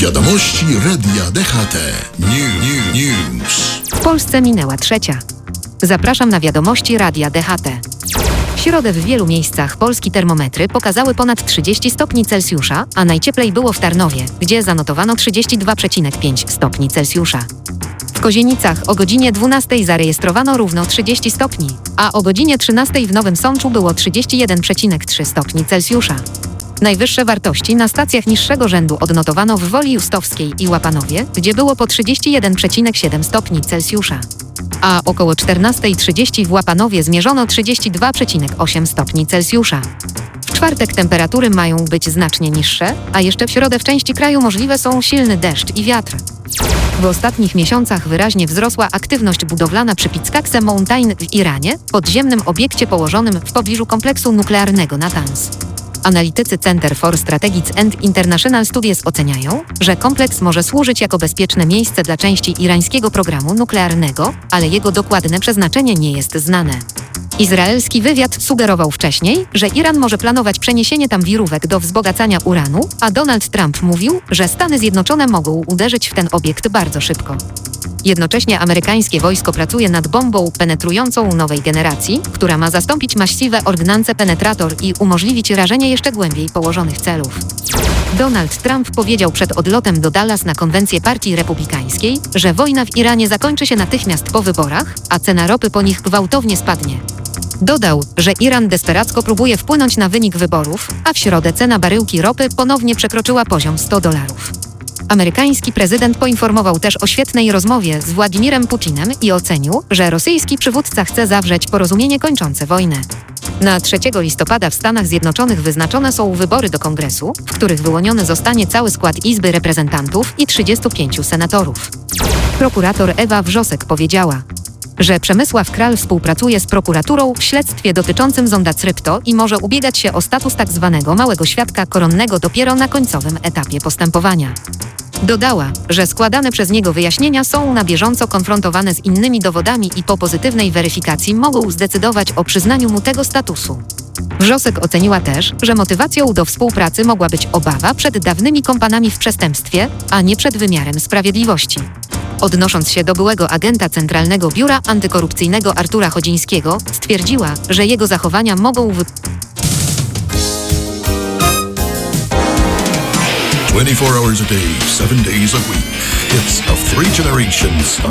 Wiadomości Radia DHT. News. W Polsce minęła 3. Zapraszam na wiadomości Radia DHT. W środę w wielu miejscach Polski termometry pokazały ponad 30 stopni Celsjusza, a najcieplej było w Tarnowie, gdzie zanotowano 32,5 stopni Celsjusza. W Kozienicach o godzinie 12 zarejestrowano równo 30 stopni, a o godzinie 13 w Nowym Sączu było 31,3 stopni Celsjusza. Najwyższe wartości na stacjach niższego rzędu odnotowano w Woli Justowskiej i Łapanowie, gdzie było po 31,7 stopni Celsjusza. A około 14:30 w Łapanowie zmierzono 32,8 stopni Celsjusza. W czwartek temperatury mają być znacznie niższe, a jeszcze w środę w części kraju możliwe są silny deszcz i wiatr. W ostatnich miesiącach wyraźnie wzrosła aktywność budowlana przy Pizcaxe Mountain w Iranie, podziemnym obiekcie położonym w pobliżu kompleksu nuklearnego Natanz. Analitycy Center for Strategic and International Studies oceniają, że kompleks może służyć jako bezpieczne miejsce dla części irańskiego programu nuklearnego, ale jego dokładne przeznaczenie nie jest znane. Izraelski wywiad sugerował wcześniej, że Iran może planować przeniesienie tam wirówek do wzbogacania uranu, a Donald Trump mówił, że Stany Zjednoczone mogą uderzyć w ten obiekt bardzo szybko. Jednocześnie amerykańskie wojsko pracuje nad bombą penetrującą nowej generacji, która ma zastąpić Massive Ordnance Penetrator i umożliwić rażenie jeszcze głębiej położonych celów. Donald Trump powiedział przed odlotem do Dallas na konwencję Partii Republikańskiej, że wojna w Iranie zakończy się natychmiast po wyborach, a cena ropy po nich gwałtownie spadnie. Dodał, że Iran desperacko próbuje wpłynąć na wynik wyborów, a w środę cena baryłki ropy ponownie przekroczyła poziom $100. Amerykański prezydent poinformował też o świetnej rozmowie z Władimirem Putinem i ocenił, że rosyjski przywódca chce zawrzeć porozumienie kończące wojnę. Na 3 listopada w Stanach Zjednoczonych wyznaczone są wybory do Kongresu, w których wyłoniony zostanie cały skład Izby Reprezentantów i 35 senatorów. Prokurator Ewa Wrzosek powiedziała, że Przemysław Kral współpracuje z prokuraturą w śledztwie dotyczącym zonda Crypto i może ubiegać się o status tzw. małego świadka koronnego dopiero na końcowym etapie postępowania. Dodała, że składane przez niego wyjaśnienia są na bieżąco konfrontowane z innymi dowodami i po pozytywnej weryfikacji mogą zdecydować o przyznaniu mu tego statusu. Wrzosek oceniła też, że motywacją do współpracy mogła być obawa przed dawnymi kompanami w przestępstwie, a nie przed wymiarem sprawiedliwości. Odnosząc się do byłego agenta Centralnego Biura Antykorupcyjnego Artura Chodzińskiego, stwierdziła, że jego zachowania mogą 24 hours a day, 7 days a week. It's of 3 generations.